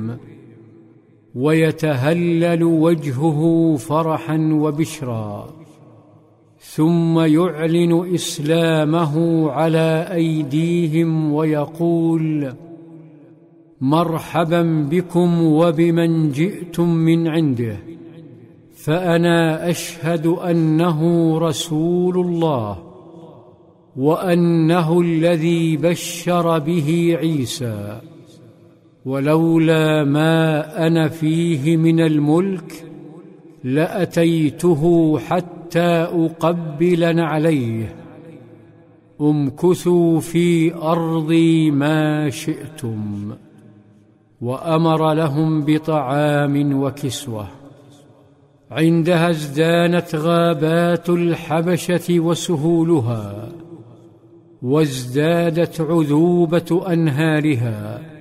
ويتهلل وجهه فرحا وبشرا، ثم يعلن إسلامه على أيديهم ويقول: مرحبا بكم وبمن جئتم من عنده، فأنا أشهد أنه رسول الله، وأنه الذي بشر به عيسى، ولولا ما أنا فيه من الملك لأتيته حتى أقبل نعليه. امكثوا في أرضي ما شئتم. وأمر لهم بطعام وكسوة. عندها ازدانت غابات الحبشة وسهولها، وازدادت عذوبة أنهارها،